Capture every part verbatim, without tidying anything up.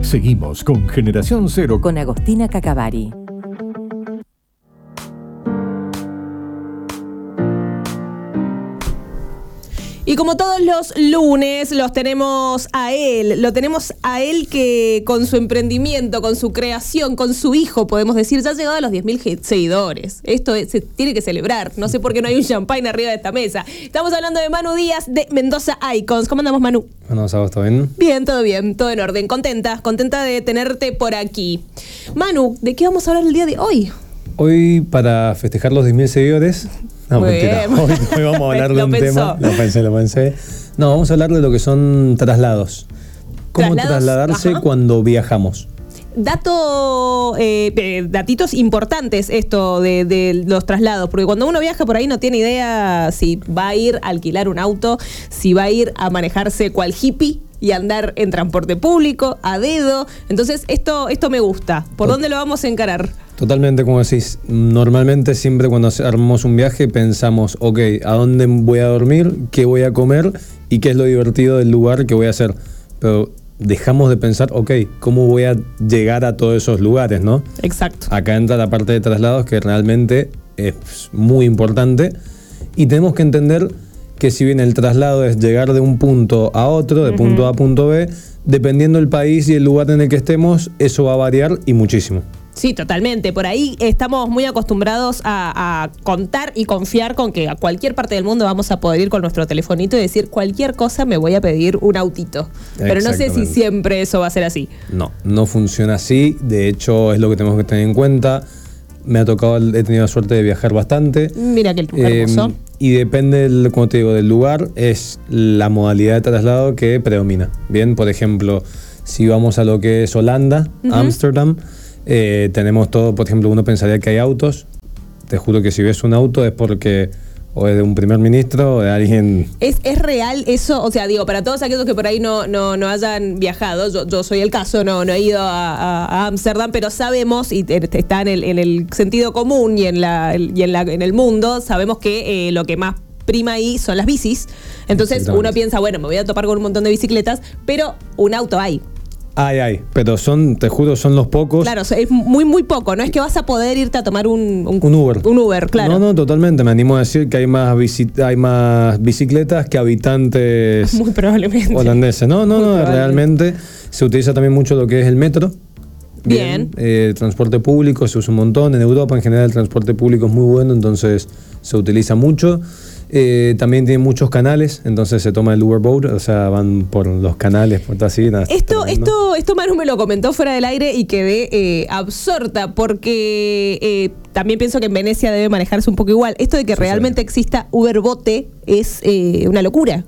Seguimos con Generación Cero con Agostina Cacavari. Y como todos los lunes, los tenemos a él, lo tenemos a él que con su emprendimiento, con su creación, con su hijo, podemos decir, ya ha llegado a los diez mil seguidores. Esto es, se tiene que celebrar. No sé por qué no hay un champagne arriba de esta mesa. Estamos hablando de Manu Díaz de Mendoza Icons. ¿Cómo andamos, Manu? Bueno, ¿sabes? ¿Todo bien? Bien, todo bien, todo en orden. Contenta, contenta de tenerte por aquí. Manu, ¿de qué vamos a hablar el día de hoy? Hoy, para festejar los diez mil seguidores... No, Muy mentira. Hoy, hoy vamos a hablar de un pensó. tema. Lo pensé, lo pensé. No, vamos a hablar de lo que son traslados. ¿Cómo ¿Traslados? trasladarse Ajá. cuando viajamos? Dato, eh, eh, datitos importantes esto de, de los traslados, porque cuando uno viaja por ahí no tiene idea si va a ir a alquilar un auto, si va a ir a manejarse cual hippie y andar en transporte público, a dedo. Entonces esto, esto me gusta. ¿Por dónde lo vamos a encarar? Totalmente, como decís, normalmente siempre cuando armamos un viaje pensamos, ok, ¿a dónde voy a dormir? ¿Qué voy a comer? ¿Y qué es lo divertido del lugar que voy a hacer? Pero dejamos de pensar, ok, ¿cómo voy a llegar a todos esos lugares, no? Exacto. Acá entra la parte de traslados que realmente es muy importante y tenemos que entender que si bien el traslado es llegar de un punto a otro, de uh-huh. punto A a punto B, dependiendo del país y el lugar en el que estemos, eso va a variar y muchísimo. Sí, totalmente. Por ahí estamos muy acostumbrados a, a contar y confiar con que a cualquier parte del mundo vamos a poder ir con nuestro telefonito y decir cualquier cosa me voy a pedir un autito. Pero no sé si siempre eso va a ser así. No, no funciona así. De hecho, es lo que tenemos que tener en cuenta. Me ha tocado, he tenido la suerte de viajar bastante. Mira qué hermoso. Eh, y depende, del, como te digo, del lugar, es la modalidad de traslado que predomina. Bien, por ejemplo, si vamos a lo que es Holanda, uh-huh. Ámsterdam, Eh, tenemos todo, por ejemplo, uno pensaría que hay autos. Te juro que si ves un auto es porque o es de un primer ministro o de alguien... ¿Es, es real eso? O sea, digo, para todos aquellos que por ahí no, no, no hayan viajado, yo, yo soy el caso, no, no he ido a Ámsterdam, pero sabemos, y está en el, en el sentido común y en, la, y en, la, en el mundo, sabemos que eh, lo que más prima ahí son las bicis. Entonces uno piensa, bueno, me voy a topar con un montón de bicicletas, pero un auto hay. Ay, ay, pero son, te juro, son los pocos. Claro, es muy, muy poco. No es que vas a poder irte a tomar un... Un, un Uber. Un Uber, claro. No, no, totalmente. Me animo a decir que hay más, bici, hay más bicicletas que habitantes... Muy probablemente. Holandeses. No, no, no, realmente se utiliza también mucho lo que es el metro. Bien. Bien. Eh, transporte público se usa un montón. En Europa, en general, el transporte público es muy bueno, entonces se utiliza mucho. Eh, también tiene muchos canales, entonces se toma el Uber Boat, o sea, van por los canales, por así. Nada, esto, esto, esto Manu me lo comentó fuera del aire y quedé eh, absorta porque eh, también pienso que en Venecia debe manejarse un poco igual. Esto de que sí, realmente sí. exista Uber Bote es eh, una locura.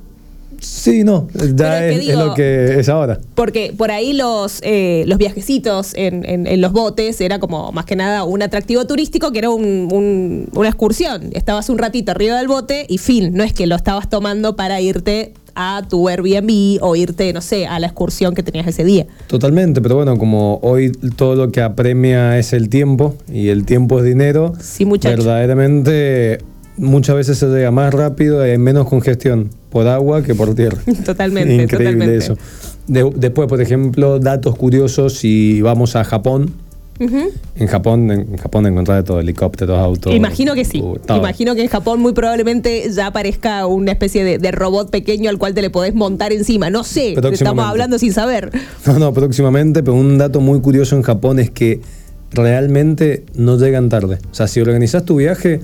Sí, no, ya es, es, digo, es lo que es ahora. Porque por ahí los, eh, los viajecitos en, en, en los botes era como más que nada un atractivo turístico que era un, un, una excursión. Estabas un ratito arriba del bote y fin, no es que lo estabas tomando para irte a tu Airbnb o irte, no sé, a la excursión que tenías ese día. Totalmente, pero bueno, como hoy todo lo que apremia es el tiempo y el tiempo es dinero, sí, muchacho. Verdaderamente muchas veces se llega más rápido y hay menos congestión por agua que por tierra. Totalmente, increíble totalmente. Eso. De, después, por ejemplo, datos curiosos, si vamos a Japón, uh-huh. en Japón en Japón encontrar de todo, helicópteros, autos. Imagino que sí. Uh, Imagino que en Japón muy probablemente ya aparezca una especie de, de robot pequeño al cual te le podés montar encima. No sé, estamos hablando sin saber. No, no, próximamente, pero un dato muy curioso en Japón es que realmente no llegan tarde. O sea, si organizás tu viaje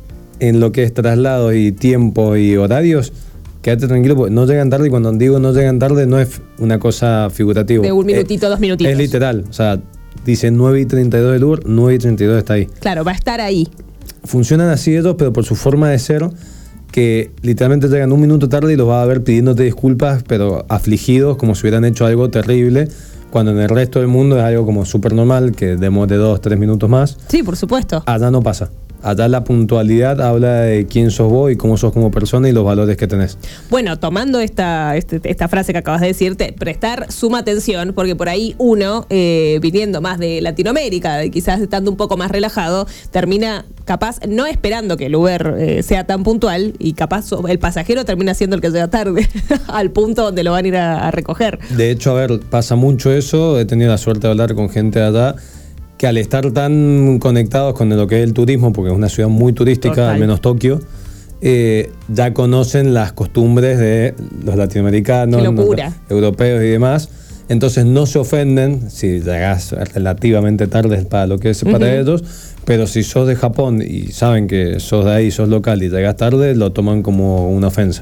en lo que es traslado y tiempo y horarios, quédate tranquilo, porque no llegan tarde, y cuando digo no llegan tarde no es una cosa figurativa. De un minutito, es, dos minutitos. Es literal, o sea, dice nueve y treinta y dos del Uber, nueve y treinta y dos está ahí. Claro, va a estar ahí. Funcionan así ellos, pero por su forma de ser, que literalmente llegan un minuto tarde y los vas a ver pidiéndote disculpas, pero afligidos, como si hubieran hecho algo terrible, cuando en el resto del mundo es algo como súper normal, que demore dos, tres minutos más. Sí, por supuesto. Allá no pasa. Allá la puntualidad habla de quién sos vos y cómo sos como persona y los valores que tenés. Bueno, tomando esta, este, esta frase que acabas de decirte, prestar suma atención, porque por ahí uno, eh, viniendo más de Latinoamérica, quizás estando un poco más relajado, termina capaz no esperando que el Uber eh, sea tan puntual y capaz el pasajero termina siendo el que llega tarde al punto donde lo van a ir a, a recoger. De hecho, a ver, pasa mucho eso. He tenido la suerte de hablar con gente de allá que al estar tan conectados con lo que es el turismo, porque es una ciudad muy turística, Total. al menos Tokio, eh, ya conocen las costumbres de los latinoamericanos, Qué locura. los europeos y demás. Entonces no se ofenden si llegás relativamente tarde para lo que es para Uh-huh. ellos, pero si sos de Japón y saben que sos de ahí, sos local y llegás tarde, lo toman como una ofensa.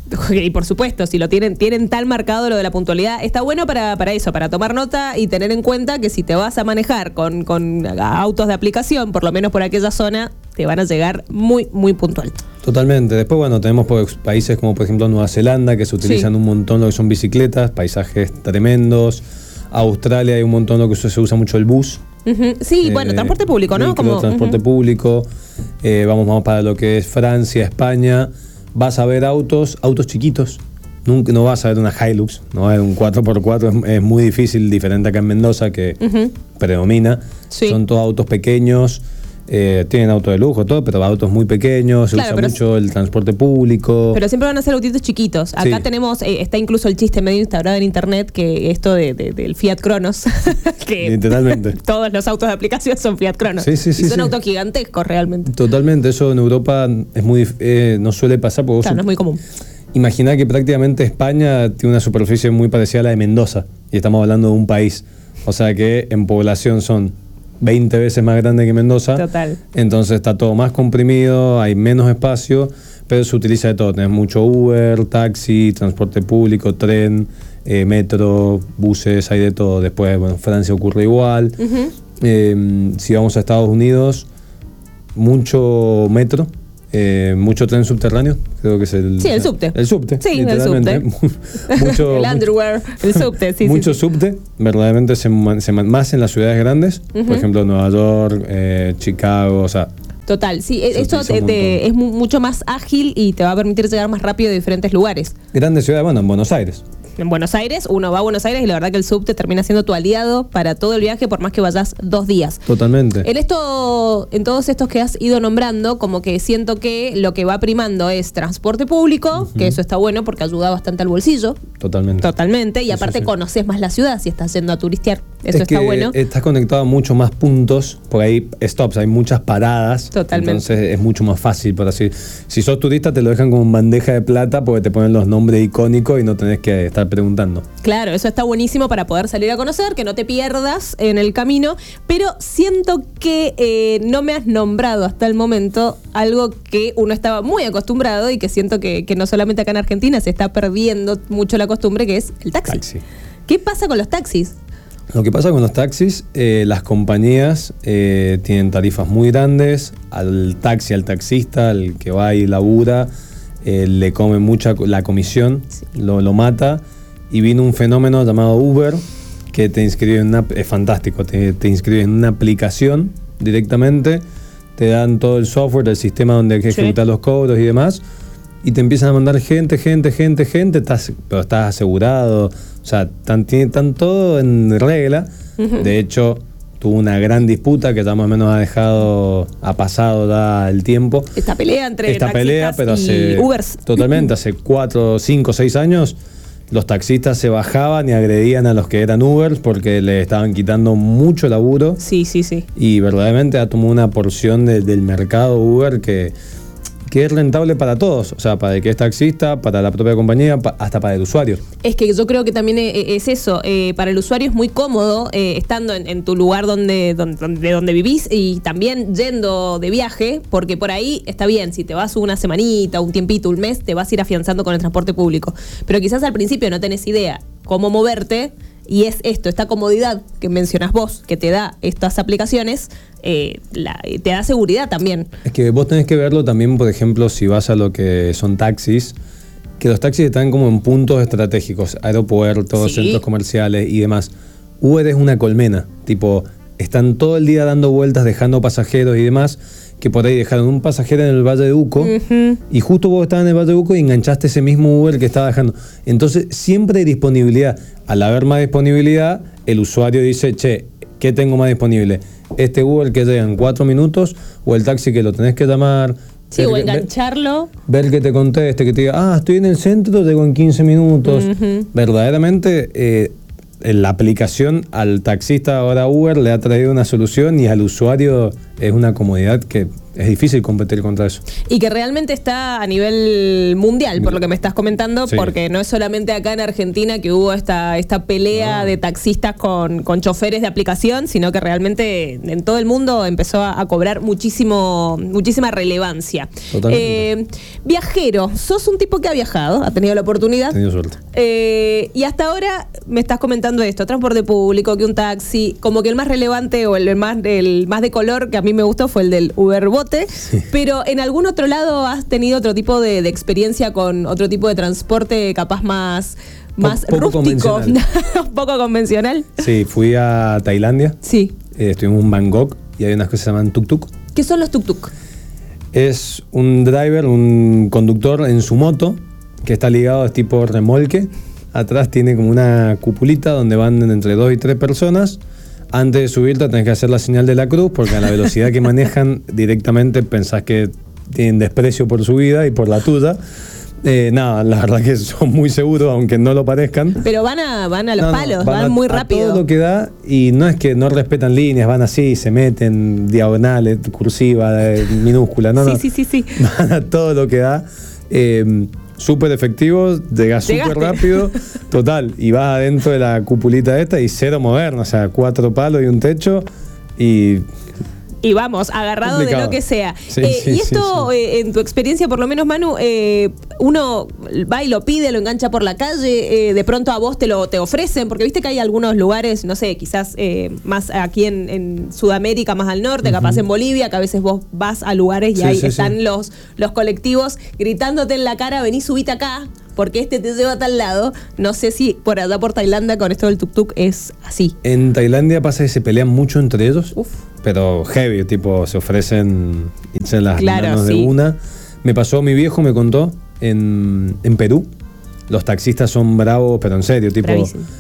Y por supuesto, si lo tienen, tienen tan marcado lo de la puntualidad, está bueno para, para eso, para tomar nota y tener en cuenta que si te vas a manejar con, con autos de aplicación, por lo menos por aquella zona, te van a llegar muy, muy puntual. Totalmente. Después, bueno, tenemos pues, países como por ejemplo Nueva Zelanda, que se utilizan Sí. un montón lo que son bicicletas, paisajes tremendos. Australia hay un montón lo que se usa mucho el bus. Uh-huh. Sí, Eh, bueno, transporte público, ¿no? vehículo, Como, transporte uh-huh. público. Eh, vamos, vamos para lo que es Francia, España. Vas a ver autos, autos chiquitos. Nunca, no vas a ver una Hilux, no vas a ver un cuatro por cuatro, es, es muy difícil, diferente acá en Mendoza, que Uh-huh. predomina. Sí. Son todos autos pequeños, eh, tienen autos de lujo, todo, pero autos muy pequeños, se Claro, usa pero mucho el transporte público. Pero siempre van a ser autitos chiquitos. Acá Sí. tenemos, eh, está incluso el chiste medio instaurado en internet, que esto de, de- del Fiat Cronos, que Literalmente. todos los autos de aplicación son Fiat Cronos. Sí, sí, sí, y son sí. autos gigantescos realmente. Totalmente, eso en Europa es muy, dif- eh, no suele pasar porque vos Claro, no es muy común. imaginá que prácticamente España tiene una superficie muy parecida a la de Mendoza y estamos hablando de un país, o sea que en población son veinte veces más grande que Mendoza. Total. Entonces está todo más comprimido, hay menos espacio, pero se utiliza de todo. Tenés mucho Uber, taxi, transporte público, tren, eh, metro, buses, hay de todo. Después, bueno, Francia ocurre igual. Ujú. Eh, si vamos a Estados Unidos, mucho metro. Eh, mucho tren subterráneo, creo que es el... Sí, el subte. El subte, Sí, el literalmente. mucho, el underwear, el subte, sí, mucho sí, sí. subte, verdaderamente se, man- se man- más en las ciudades grandes, Ujú. por ejemplo Nueva York, eh, Chicago, o sea, Total, sí, Se esto utiliza un te- te- montón. es mu- mucho más ágil y te va a permitir llegar más rápido a diferentes lugares. grandes ciudades, bueno, en Buenos Aires. En Buenos Aires, uno va a Buenos Aires y la verdad que el subte termina siendo tu aliado para todo el viaje, por más que vayas dos días. Totalmente. En esto, en todos estos que has ido nombrando, como que siento que lo que va primando es transporte público, que eso está bueno porque ayuda bastante al bolsillo, Totalmente. totalmente, y Sí, aparte sí, sí. conoces más la ciudad si estás yendo a turistear. Eso es está que bueno. estás conectado a muchos más puntos, porque hay stops, hay muchas paradas. Totalmente. Entonces es mucho más fácil, por así. Si sos turista te lo dejan como en bandeja de plata porque te ponen los nombres icónicos y no tenés que estar preguntando. Claro, eso está buenísimo para poder salir a conocer, que no te pierdas en el camino, pero siento que eh, no me has nombrado hasta el momento algo que uno estaba muy acostumbrado y que siento que, que no solamente acá en Argentina se está perdiendo mucho la costumbre, que es el taxi. Taxi. ¿Qué pasa con los taxis? Lo que pasa con los taxis, eh, las compañías eh, tienen tarifas muy grandes, al taxi, al taxista, al que va y labura, eh, le come mucha co- la comisión, lo, lo mata, y vino un fenómeno llamado Uber, que te inscribe en una, es fantástico, te, te inscribe en una aplicación directamente, te dan todo el software, el sistema donde hay que Sí. ejecutar los cobros y demás, y te empiezan a mandar gente, gente, gente, gente, estás, pero estás asegurado, o sea, están, tiene- están todo en regla. Ujú. De hecho, tuvo una gran disputa que ya más o menos ha dejado, ha pasado ya el tiempo. Esta pelea entre Esta taxistas pelea, pero y hace, Ubers. totalmente, hace cuatro, cinco, seis años, los taxistas se bajaban y agredían a los que eran Ubers porque le estaban quitando mucho laburo. Sí, sí, sí. Y verdaderamente ha tomado una porción de- del mercado Uber que, que es rentable para todos, o sea, para el que es taxista, para la propia compañía, pa- hasta para el usuario. Es que yo creo que también e- es eso, eh, para el usuario es muy cómodo eh, estando en, en tu lugar donde, donde, de donde vivís y también yendo de viaje, porque por ahí está bien, si te vas una semanita, un tiempito, un mes, te vas a ir afianzando con el transporte público. Pero quizás al principio no tenés idea cómo moverte y es esto, esta comodidad que mencionás vos, que te da estas aplicaciones, eh, la- te da seguridad también. Es que vos tenés que verlo también, por ejemplo, si vas a lo que son taxis, que los taxis están como en puntos estratégicos, aeropuertos, Sí. centros comerciales y demás. Uber es una colmena, tipo, están todo el día dando vueltas, dejando pasajeros y demás, que por ahí dejaron un pasajero en el Valle de Uco, uh-huh. y justo vos estabas en el Valle de Uco y enganchaste ese mismo Uber que estaba dejando. Entonces, siempre hay disponibilidad. Al haber más disponibilidad, el usuario dice, che, ¿qué tengo más disponible? Este Uber que llega en cuatro minutos o el taxi que lo tenés que llamar. Sí, o engancharlo. Ver, ver que te conteste, que te diga, ah, estoy en el centro, llego en quince minutos. Uh-huh. Verdaderamente, eh, la aplicación al taxista ahora Uber le ha traído una solución y al usuario es una comodidad que es difícil competir contra eso. Y que realmente está a nivel mundial, por lo que me estás comentando, sí. porque no es solamente acá en Argentina que hubo esta, esta pelea no. de taxistas con, con choferes de aplicación, sino que realmente en todo el mundo empezó a, a cobrar muchísimo, muchísima relevancia. Totalmente. Eh, viajero, sos un tipo que ha viajado, ha tenido la oportunidad. He tenido suerte. Eh, y hasta ahora me estás comentando esto, transporte público, que un taxi, como que el más relevante o el más, el más de color que a mí me gustó fue el del Uberbote. Sí. Pero ¿en algún otro lado has tenido otro tipo de, de experiencia con otro tipo de transporte capaz más, más poco rústico? Convencional. ¿Poco convencional? Sí, fui a Tailandia. Sí. Eh, estuvimos en Bangkok y hay unas cosas que se llaman tuk-tuk. ¿Qué son los tuk-tuk? Es un driver, un conductor en su moto que está ligado, es tipo remolque. Atrás tiene como una cupulita donde van entre dos y tres personas. Antes de subirte tenés que hacer la señal de la cruz porque a la velocidad que manejan directamente pensás que tienen desprecio por su vida y por la tuya. Eh, nada, la verdad que son muy seguros, aunque no lo parezcan. Pero van a, van a los no, palos, no, van, van a, muy rápido. A todo lo que da, y no es que no respetan líneas, van así, se meten diagonales, cursiva, minúscula, no, sí, no. Sí, sí, sí. Van a todo lo que da. Eh, súper efectivos, llegas súper rápido, total, y vas adentro de la cupulita esta y cero moderno, o sea, cuatro palos y un techo y... Y vamos, agarrado complicado. De lo que sea. Sí, eh, sí, y esto, sí, sí. Eh, en tu experiencia, por lo menos, Manu, eh, uno va y lo pide, lo engancha por la calle, eh, de pronto a vos te lo te ofrecen, porque viste que hay algunos lugares, no sé, quizás eh, más aquí en, en Sudamérica, más al norte, uh-huh. capaz en Bolivia, que a veces vos vas a lugares y sí, ahí sí, están sí. Los, los colectivos gritándote en la cara, vení, subite acá, porque este te lleva a tal lado. No sé si por allá por Tailandia con esto del tuk-tuk es así. En Tailandia pasa que se pelean mucho entre ellos. Uf. Pero heavy, tipo, se ofrecen irse las claro, manos sí. de una. Me pasó, mi viejo me contó, en, en Perú, los taxistas son bravos, pero en serio, tipo,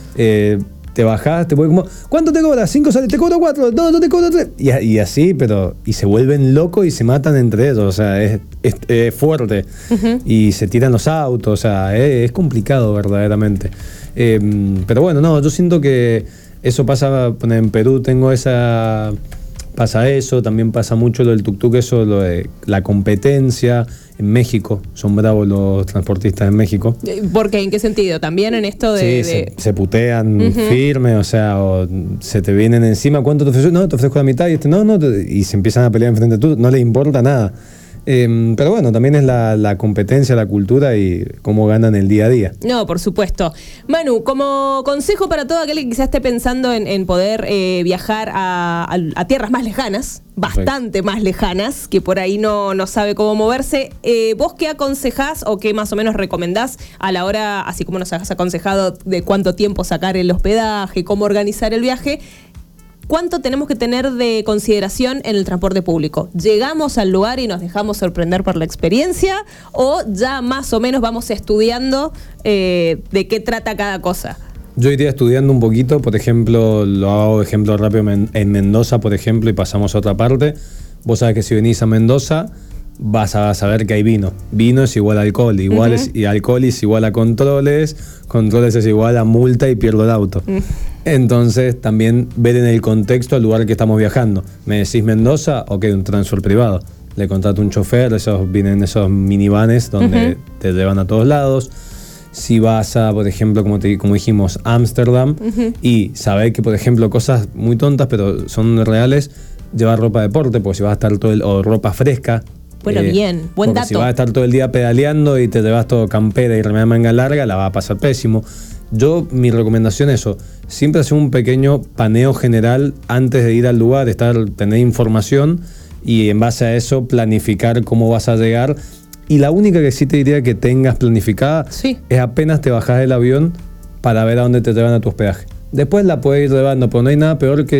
eh, te bajás, te voy como, ¿cuánto te cobras? Cinco sales, te cobro cuatro, no, no te cobro tres. Y, y así, pero, y se vuelven locos y se matan entre ellos, o sea, es, es, es fuerte. Uh-huh. Y se tiran los autos, o sea, es, es complicado verdaderamente. Eh, pero bueno, no, yo siento que eso pasa, en Perú tengo esa... Pasa eso, también pasa mucho lo del tuk-tuk, eso, lo de la competencia. En México, son bravos los transportistas en México. ¿Por qué? ¿En qué sentido? ¿También en esto de...? Sí, de... Se, se putean uh-huh. firme, o sea, o se te vienen encima. ¿Cuánto te ofreces? No, te ofrezco la mitad y este no, no. Te, y se empiezan a pelear enfrente de tú, no les importa nada. Eh, pero bueno, también es la, la competencia, la cultura y cómo ganan el día a día. No, por supuesto. Manu, como consejo para todo aquel que quizás esté pensando en, en poder eh, viajar a, a, a tierras más lejanas, bastante Perfecto. Más lejanas, que por ahí no, no sabe cómo moverse, eh, ¿vos qué aconsejás o qué más o menos recomendás a la hora, así como nos has aconsejado de cuánto tiempo sacar el hospedaje, cómo organizar el viaje? ¿Cuánto tenemos que tener de consideración en el transporte público? ¿Llegamos al lugar y nos dejamos sorprender por la experiencia? ¿O ya más o menos vamos estudiando eh, de qué trata cada cosa? Yo iría estudiando un poquito, por ejemplo, lo hago de ejemplo rápido en Mendoza, por ejemplo, y pasamos a otra parte. Vos sabés que si venís a Mendoza, vas a saber que hay vino. Vino es igual a alcohol, igual uh-huh. es, y alcohol es igual a controles, controles es igual a multa y pierdo el auto. Uh-huh. Entonces, también ver en el contexto al lugar que estamos viajando. Me decís Mendoza, ok, un transporte privado. Le contrato un chofer, esos vienen esos minivanes donde uh-huh. te llevan a todos lados. Si vas a, por ejemplo, como, te, como dijimos, Ámsterdam, uh-huh. y sabés que, por ejemplo, cosas muy tontas, pero son reales, llevar ropa de deporte, porque si vas a estar todo el, o ropa fresca. Bueno, eh, bien, buen dato. Si vas a estar todo el día pedaleando y te llevas todo campera y remera manga larga, la va a pasar pésimo. Yo, mi recomendación es eso, siempre hacer un pequeño paneo general antes de ir al lugar, estar, tener información y en base a eso planificar cómo vas a llegar. Y la única que sí te diría que tengas planificada sí. es apenas te bajás del avión para ver a dónde te llevan a tu hospedaje. Después la puedes ir llevando, pero no hay nada peor que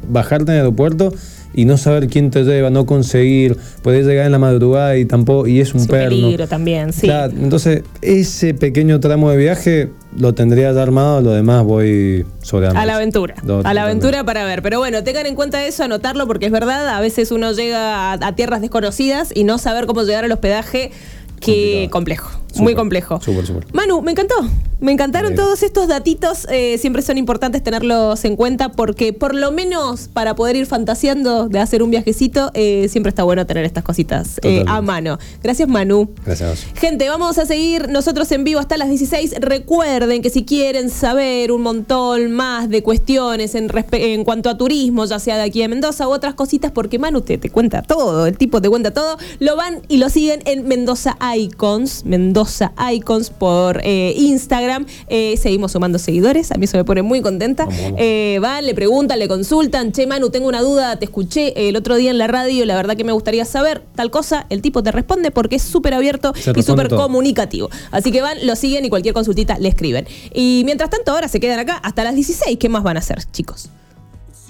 bajarte en el aeropuerto y no saber quién te lleva, no conseguir, podés llegar en la madrugada y tampoco, y es un Es un perno. peligro también, sí. Claro, entonces, ese pequeño tramo de viaje lo tendría ya armado, lo demás voy sobre A la aventura, Lo- a la aventura para ver. Pero bueno, tengan en cuenta eso, anotarlo, porque es verdad, a veces uno llega a, a tierras desconocidas y no saber cómo llegar al hospedaje, que Complicado. complejo, Súper, muy complejo. súper, súper. Manu, me encantó, me encantaron Bien. todos estos datitos, eh, siempre son importantes tenerlos en cuenta, porque por lo menos para poder ir fantaseando de hacer un viajecito, eh, siempre está bueno tener estas cositas eh, Totalmente. a mano. Gracias, Manu. Gracias. Gente, vamos a seguir nosotros en vivo hasta las dieciséis. Recuerden que si quieren saber un montón más de cuestiones en, respe- en cuanto a turismo, ya sea de aquí a Mendoza u otras cositas, porque Manu te, te cuenta todo, el tipo te cuenta todo, lo van y lo siguen en Mendoza Icons, Mendoza Icons por eh, Instagram. Eh, seguimos sumando seguidores, a mí eso me pone muy contenta. Vamos, vamos. Eh, van, le preguntan, le consultan, che Manu, tengo una duda, te escuché el otro día en la radio, la verdad que me gustaría saber tal cosa, el tipo te responde porque es súper abierto Se y responde súper todo. comunicativo. Así que van, lo siguen y cualquier consultita le escriben. Y mientras tanto ahora se quedan acá hasta las dieciséis. ¿Qué más van a hacer, chicos?